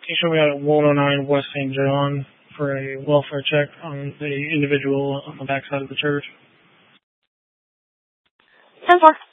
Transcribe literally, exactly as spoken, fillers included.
you show me out at one oh nine West Saint John for a welfare check on the individual on the backside of the church. ten four.